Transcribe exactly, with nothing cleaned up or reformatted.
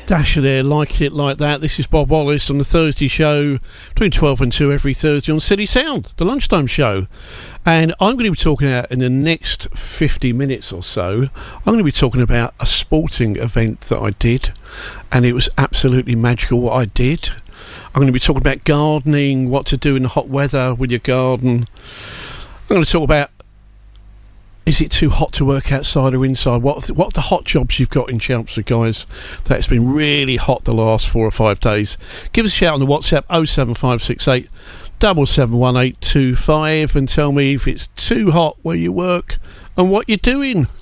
Dasher there, like it like that. This is Bob Wallace on the Thursday show between twelve and two every Thursday on City Sound, the lunchtime show. And I'm going to be talking about, in the next fifty minutes or so, I'm going to be talking about a sporting event that I did, and it was absolutely magical what I did. I'm going to be talking about gardening, what to do in the hot weather with your garden. I'm going to talk about, is it too hot to work outside or inside? What what are the hot jobs you've got in Chelmsford, guys? That's been really hot the last four or five days. Give us a shout on the WhatsApp oh seven five six eight seven seven one eight two five and tell me if it's too hot where you work and what you're doing.